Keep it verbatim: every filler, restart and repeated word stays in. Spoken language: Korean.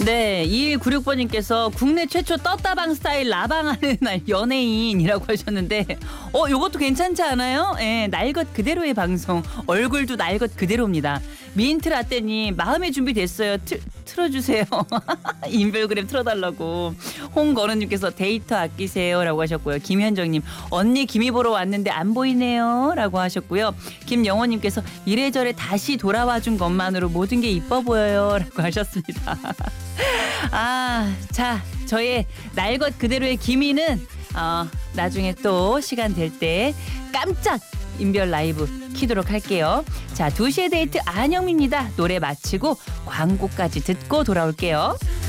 네, 이일구육 번님께서 국내 최초 떴다방 스타일 라방하는 연예인이라고 하셨는데 어, 요것도 괜찮지 않아요? 예, 날 것 그대로의 방송. 얼굴도 날 것 그대로입니다. 민트라떼님 마음의 준비 됐어요. 틀, 틀어주세요. 인별그램 틀어달라고. 홍건우님께서 데이터 아끼세요 라고 하셨고요. 김현정님 언니 김이 보러 왔는데 안 보이네요 라고 하셨고요. 김영호님께서 이래저래 다시 돌아와준 것만으로 모든 게 이뻐 보여요 라고 하셨습니다. 아, 자, 저의 날 것 그대로의 기미는 어, 나중에 또 시간 될 때 깜짝 인별 라이브 키도록 할게요. 자, 두 시의 데이트 안영미입니다. 노래 마치고 광고까지 듣고 돌아올게요.